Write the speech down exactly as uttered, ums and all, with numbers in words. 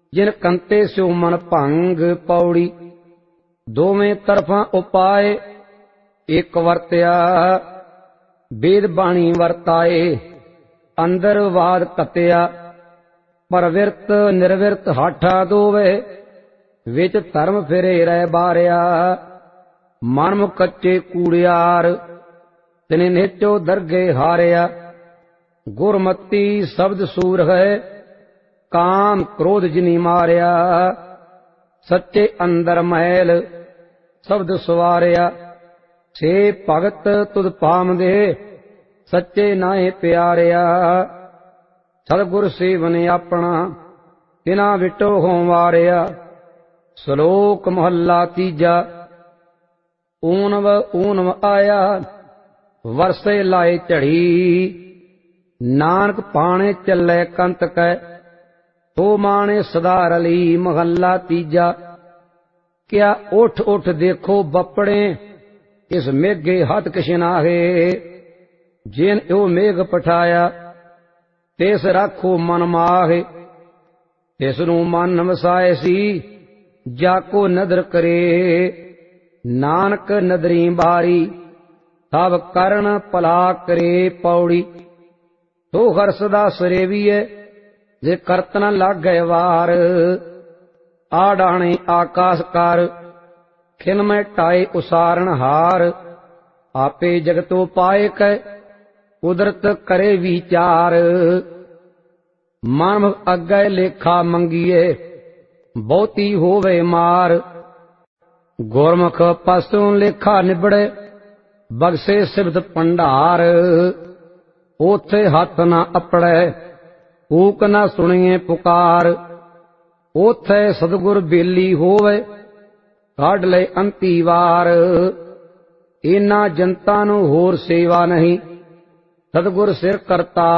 जिन कंते स्यो मन भंग पौड़ी। दोवें तरफां उपाय एक वरत्या, वेद बाणी वरताए अंदर वाद कत्या। परविरत निर्विरत हाठा दोवे, विच धर्म फिरे रह बारिया। मनम कच्चे कूड़ियार, तिने नेचो दरगे हारिया। गुरमती शब्द सूर है, काम क्रोध जिनी मारिया। सच्चे अंदर महल शब्द सवारिया। छे भगत तुद पामदे, सच्चे नाए प्यारिया। सतगुर सेवन अपना, तिना विटो हों वारिया। श्लोक महला तीजा। ऊनव ऊनव आया, वरसे लाए झड़ी। नानक पाणे चले कंत कै, तो माने सदा रली। महला तीजा। क्या उठ उठ देखो बपड़े, इस मेघे हथ किशनाहे। जिन यो मेघ पठाया, तिस राखो मन माहे। तिसनू मन वसाए सी, जाको नदर करे। नानक नदरी बारी, तब करण भला करे पौड़ी। तो हरसदा सरेवीए, जे करत न लागै वार। आडाणे आकाश कर, खिल में टाए उसारण हार। आपे जगतो पाए कै, कुदरत करे विचार। मानव अगै लेखा मंगिए, बहुती होवे मार। गुरमुख पासों लेखा निबड़े, बगसे सिबत भंडार। ओथे हथ न अपड़े, ऊक न सुनिए पुकार। ओथे सतगुर बेली होवे, काढ़ ले अंती वार। इन्हां जंतां नूं होर सेवा नहीं, सतगुर सिर करता